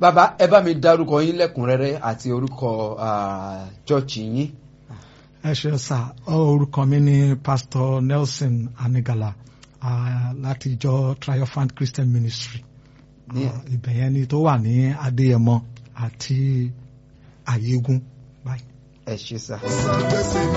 bàbá ẹ bá mi dárúkọ yín lẹ́kùnrẹ́rẹ́ àti orúkọ chọ́ọ̀chì yín. ẹ ṣé sà, orúkọ mi ni Pastor Nelson Anigala láti ìjọ Triumphant Christian Ministry ibẹ̀yẹn ni tó wà ní Adéyẹmọ àti Ayégún báyìí. ẹ ṣé sà.